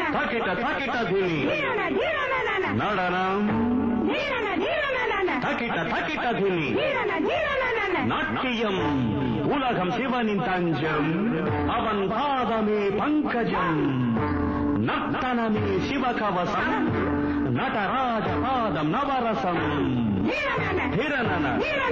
తకిట తకిట ధిమి నడనం తకిట తకిట ధిమి నాట్యం உலகம் சிவனின் தஞ்சம் அவன் பாதமே பங்கஜம் நர்த்தனமே சிவகவசம் நடராஜ பாதம் நவரசம்